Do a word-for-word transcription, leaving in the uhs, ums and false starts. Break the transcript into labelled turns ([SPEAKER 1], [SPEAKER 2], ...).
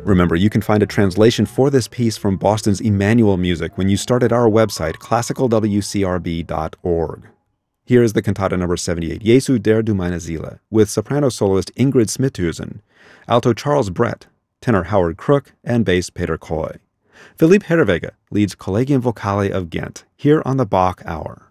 [SPEAKER 1] Remember, you can find a translation for this piece from Boston's Emmanuel Music when you start at our website, classical w c r b dot org. Here is the cantata number seventy-eight, Jesu der du meine Seele, with soprano soloist Ingrid Smithusen, alto Charles Brett, tenor Howard Crook, and bass Peter Coy. Philippe Herreweghe leads Collegium Vocale of Ghent, here on the Bach Hour.